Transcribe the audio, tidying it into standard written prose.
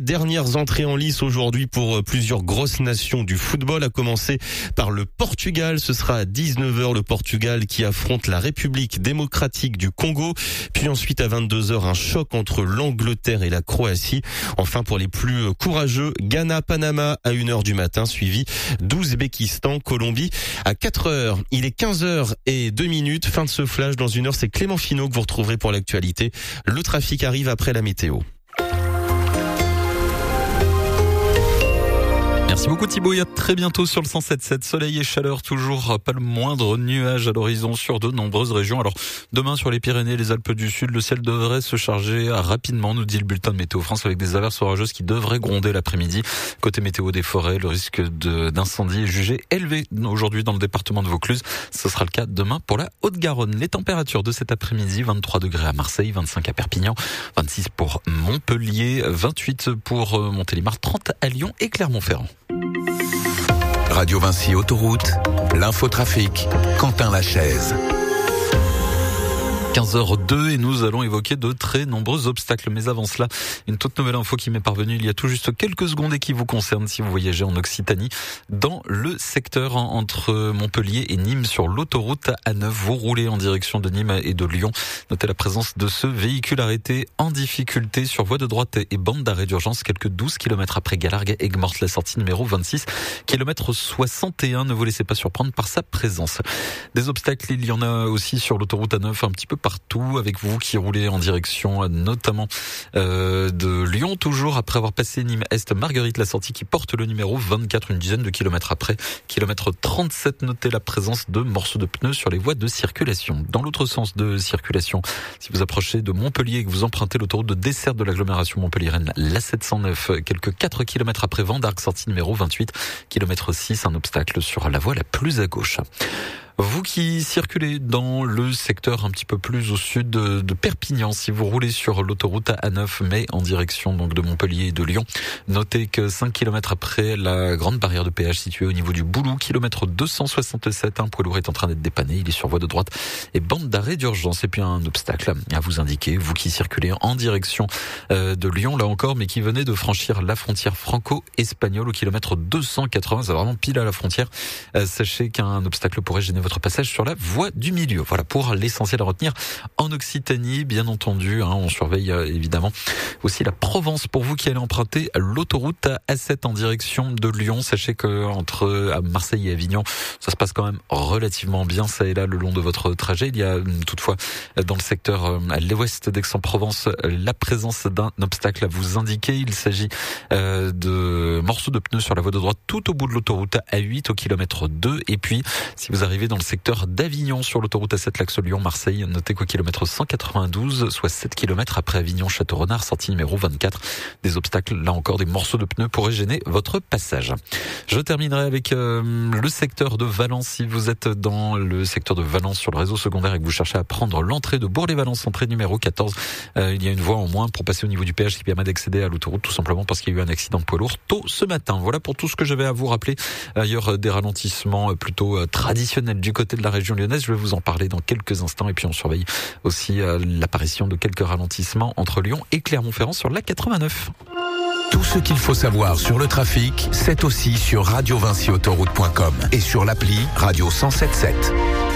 dernières entrées en lice aujourd'hui pour plusieurs grosses nations du football, à commencer par le Portugal. Ce sera à 19h, le Portugal qui affronte la République démocratique du Congo. Puis ensuite à 22h, un choc entre l'Angleterre et la Croatie. Enfin, pour les plus courageux, Ghana-Panama à 1h du matin, suivi d'Ouzbékistan-Colombie à 4h. Il est 15h02. Fin de ce flash. Dans 1 heure, c'est Clément Finot que vous retrouverez pour l'actualité. Le trafic arrive après la météo. Merci beaucoup Thibaut, et à très bientôt sur le 107.7. Soleil et chaleur toujours, pas le moindre nuage à l'horizon sur de nombreuses régions. Alors demain sur les Pyrénées et les Alpes du Sud, le ciel devrait se charger rapidement, nous dit le bulletin de Météo France, avec des averses orageuses qui devraient gronder l'après-midi. Côté météo des forêts, le risque d'incendie est jugé élevé aujourd'hui dans le département de Vaucluse. Ce sera le cas demain pour la Haute-Garonne. Les températures de cet après-midi, 23 degrés à Marseille, 25 à Perpignan, 26 pour Montpellier, 28 pour Montélimar, 30 à Lyon et Clermont-Ferrand. Radio Vinci Autoroute, l'infotrafic, Quentin Lachaise. 15h02 et nous allons évoquer de très nombreux obstacles. Mais avant cela, une toute nouvelle info qui m'est parvenue il y a tout juste quelques secondes et qui vous concerne si vous voyagez en Occitanie. Dans le secteur entre Montpellier et Nîmes sur l'autoroute A9, vous roulez en direction de Nîmes et de Lyon. Notez la présence de ce véhicule arrêté en difficulté sur voie de droite et bande d'arrêt d'urgence quelques 12 km après Galargues, Aigues-Mortes, la sortie numéro 26, kilomètre 61. Ne vous laissez pas surprendre par sa présence. Des obstacles, il y en a aussi sur l'autoroute A9 un petit peu partout, avec vous qui roulez en direction notamment de Lyon, toujours après avoir passé Nîmes-Est, Marguerite, la sortie qui porte le numéro 24, une dizaine de kilomètres après, kilomètre 37, notez la présence de morceaux de pneus sur les voies de circulation. Dans l'autre sens de circulation, si vous approchez de Montpellier et que vous empruntez l'autoroute de desserte de l'agglomération Montpellier-Rennes, la 709, quelques 4 kilomètres après Vendargues, sortie numéro 28, kilomètre 6, un obstacle sur la voie la plus à gauche. Vous qui circulez dans le secteur un petit peu plus au sud de Perpignan, si vous roulez sur l'autoroute A9, mais en direction donc de Montpellier et de Lyon, notez que 5 km après la grande barrière de péage située au niveau du Boulou, kilomètre 267, un poids lourd est en train d'être dépanné, il est sur voie de droite et bande d'arrêt d'urgence. Et puis un obstacle à vous indiquer, vous qui circulez en direction de Lyon, là encore, mais qui venez de franchir la frontière franco-espagnole au kilomètre 280, c'est vraiment pile à la frontière. Sachez qu'un obstacle pourrait gêner votre passage sur la voie du milieu. Voilà pour l'essentiel à retenir en Occitanie. Bien entendu, on surveille évidemment aussi la Provence pour vous qui allez emprunter l'autoroute A7 en direction de Lyon. Sachez que entre Marseille et Avignon, ça se passe quand même relativement bien, ça et là, le long de votre trajet. Il y a toutefois dans le secteur à l'ouest d'Aix-en-Provence la présence d'un obstacle à vous indiquer. Il s'agit de morceaux de pneus sur la voie de droite tout au bout de l'autoroute A8 au kilomètre 2. Et puis, si vous arrivez dans le secteur d'Avignon sur l'autoroute A7 l'axe Lyon-Marseille, notez qu'au kilomètre 192, soit 7 km après Avignon-Château-Renard, sortie numéro 24, des obstacles, là encore des morceaux de pneus pourraient gêner votre passage. Je terminerai avec le secteur de Valence. Si vous êtes dans le secteur de Valence sur le réseau secondaire et que vous cherchez à prendre l'entrée de Bourg-les-Valence, entrée numéro 14, il y a une voie en moins pour passer au niveau du péage qui permet d'accéder à l'autoroute, tout simplement parce qu'il y a eu un accident de poids lourd tôt ce matin. Voilà pour tout ce que j'avais à vous rappeler. Ailleurs, des ralentissements plutôt traditionnels du côté de la région lyonnaise. Je vais vous en parler dans quelques instants. Et puis on surveille aussi l'apparition de quelques ralentissements entre Lyon et Clermont-Ferrand sur la 89. Tout ce qu'il faut savoir sur le trafic, c'est aussi sur radiovinciautoroute.com et sur l'appli Radio 107.7.